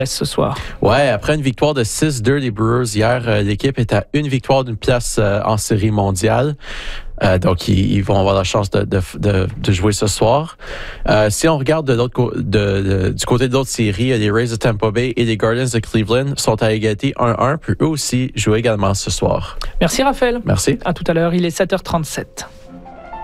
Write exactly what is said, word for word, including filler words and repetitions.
ce soir. Ouais, après une victoire de six deux des Brewers hier, euh, l'équipe est à une victoire d'une place euh, en série mondiale. Euh, donc, ils, ils vont avoir la chance de, de, de, de jouer ce soir. Euh, si on regarde de l'autre co- de, de, du côté de l'autre série, les Rays de Tampa Bay et les Guardians de Cleveland sont à égalité un un, puis eux aussi jouent également ce soir. Merci Raphaël. Merci. À tout à l'heure, il est sept heures trente-sept.